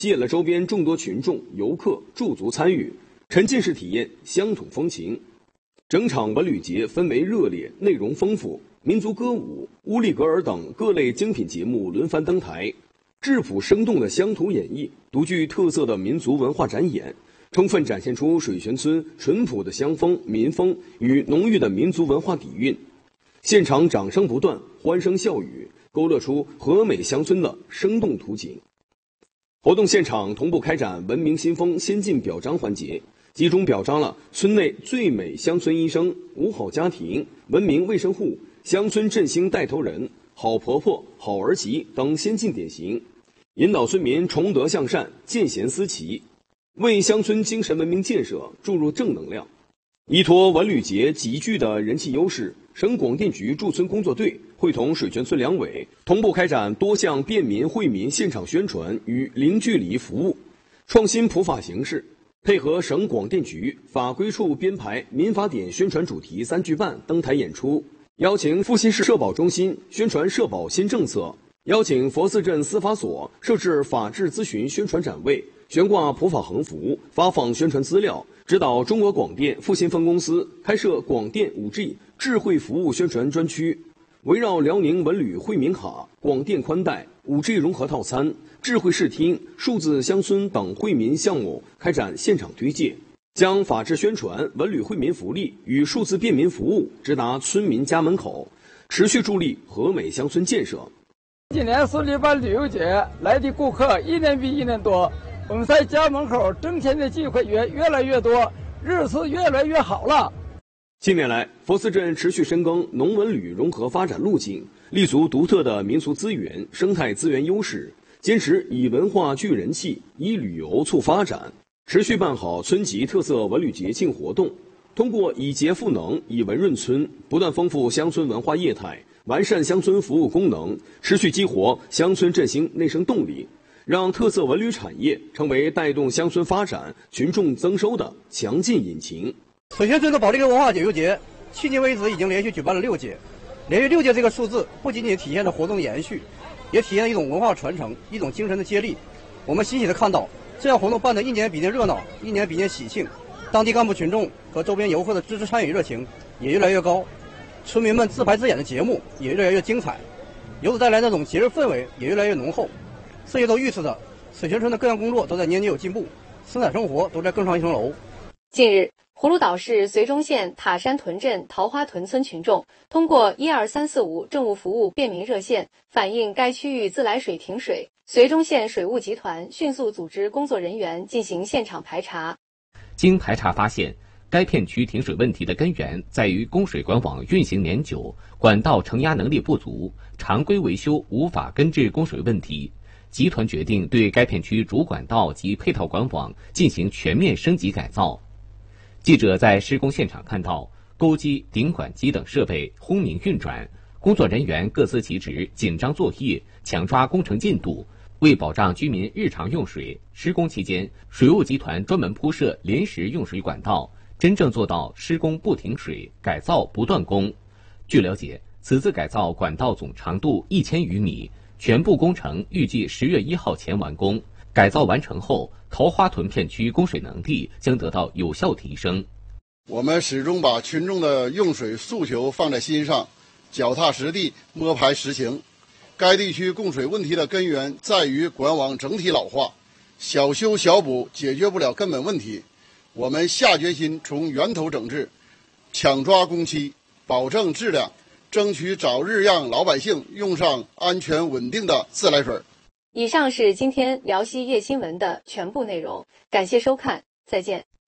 吸引了周边众多群众、游客驻足参与，沉浸式体验乡土风情。整场文旅节氛围热烈，内容丰富，民族歌舞、乌力格尔等各类精品节目轮番登台，质朴生动的乡土演绎，独具特色的民族文化展演，充分展现出水泉村淳朴的乡风、民风与浓郁的民族文化底蕴。现场掌声不断，欢声笑语，勾勒出和美乡村的生动图景。活动现场同步开展文明新风先进表彰环节，集中表彰了村内最美乡村医生、五好家庭、文明卫生户、乡村振兴带头人、好婆婆、好儿媳等先进典型，引导村民崇德向善、见贤思齐，为乡村精神文明建设注入正能量。依托文旅节极具的人气优势，省广电局驻村工作队会同水泉村两委同步开展多项便民惠民现场宣传与零距离服务，创新普法形式，配合省广电局法规处编排民法典宣传主题3剧半登台演出，邀请阜新市社保中心宣传社保新政策，邀请佛寺镇司法所设置法治咨询宣传展位，悬挂普法横幅，发放宣传资料，指导中国广电阜新分公司开设广电 5G 智慧服务宣传专区，围绕辽宁文旅惠民卡、广电宽带、5G 融合套餐、智慧视听、数字乡村等惠民项目开展现场推介，将法治宣传、文旅惠民福利与数字便民服务直达村民家门口，持续助力和美乡村建设。 今年顺利办旅游节，来的顾客一年比一年多，我们在家门口挣钱的机会也越来越多，日子越来越好了。 近年来，佛寺镇持续深耕农文旅融合发展路径，立足独特的民俗资源、生态资源优势，坚持以文化聚人气，以旅游促发展，持续办好村级特色文旅节庆活动，通过以节赋能、以文润村，不断丰富乡村文化业态，完善乡村服务功能，持续激活乡村振兴内生动力，让特色文旅产业成为带动乡村发展、群众增收的强劲引擎。 水泉村的保利格文化旅游节，迄今为止已经连续举办了6届。连续6届这个数字，不仅仅体现了活动的延续，也体现了一种文化传承、一种精神的接力。我们欣喜地看到，这样活动办得一年比一年热闹，一年比一年喜庆，当地干部群众和周边游客的支持参与热情也越来越高，村民们自排自演的节目也越来越精彩，由此带来那种节日氛围也越来越浓厚。这些都预示着水泉村的各项工作都在年年有进步，生产生活都在更上一层楼。 近日，葫芦岛市绥中县塔山屯镇桃花屯村群众通过12345政务服务便民热线反映该区域自来水停水，绥中县水务集团迅速组织工作人员进行现场排查。 经排查发现，该片区停水问题的根源在于供水管网运行年久，管道承压能力不足，常规维修无法根治供水问题。集团决定对该片区主管道及配套管网进行全面升级改造。记者在施工现场看到，钩机、顶管机等设备轰鸣运转，工作人员各司其职，紧张作业，抢抓工程进度。为保障居民日常用水，施工期间，水务集团专门铺设临时用水管道，真正做到施工不停水，改造不断工。据了解，此次改造管道总长度1000余米，全部工程预计10月1号前完工。改造完成后，桃花屯片区供水能力将得到有效提升。 我们始终把群众的用水诉求放在心上，脚踏实地，摸排实情。该地区供水问题的根源在于管网整体老化，小修小补解决不了根本问题。我们下决心从源头整治，抢抓工期，保证质量，争取早日让老百姓用上安全稳定的自来水。 以上是今天辽西夜新闻的全部内容，感谢收看，再见。